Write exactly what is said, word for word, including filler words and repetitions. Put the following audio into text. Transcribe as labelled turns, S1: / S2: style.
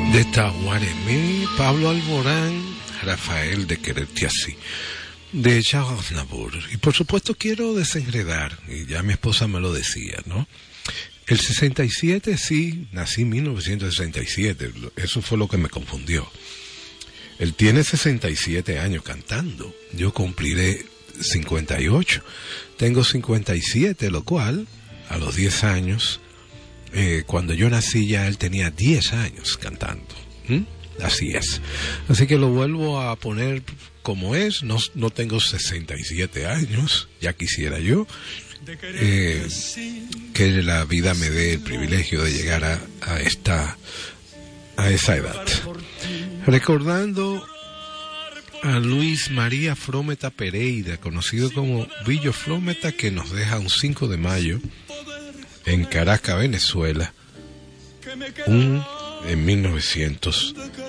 S1: De Tahuaremí, Pablo Alborán, Rafael de Quererte Así, de Charles Aznavour. Y por supuesto quiero desenredar, y ya mi esposa me lo decía, ¿no? El sesenta y siete, sí, nací en mil novecientos sesenta y siete, eso fue lo que me confundió. Él tiene sesenta y siete años cantando, yo cumpliré cincuenta y ocho, tengo cincuenta y siete, lo cual, a los diez años... Eh, cuando yo nací ya él tenía diez años cantando. ¿Mm? Así es. Así que lo vuelvo a poner como es. No, no tengo sesenta y siete años, ya quisiera yo. Eh, que la vida me dé el privilegio de llegar a, a esta a esa edad. Recordando a Luis María Frometa Pereira, conocido como Billo Frometa, que nos deja un cinco de mayo en Caracas, Venezuela, un, en mil novecientos